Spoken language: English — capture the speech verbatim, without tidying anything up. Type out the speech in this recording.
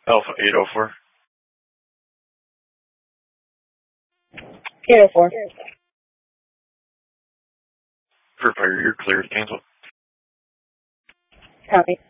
Alpha eight oh four. eight oh four. Verify you're clear to cancel. Copy.